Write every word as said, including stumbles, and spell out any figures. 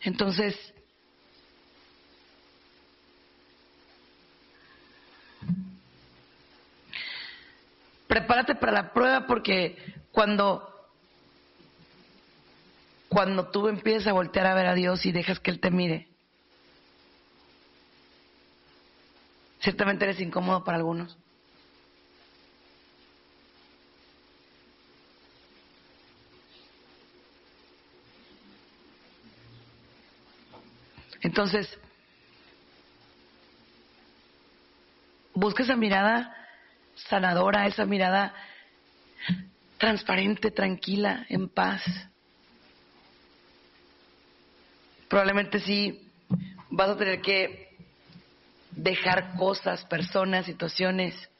Entonces, prepárate para la prueba, porque cuando cuando tú empiezas a voltear a ver a Dios y dejas que Él te mire, ciertamente eres incómodo para algunos. Entonces, busca esa mirada sanadora, esa mirada transparente, tranquila, en paz. Probablemente sí vas a tener que dejar cosas, personas, situaciones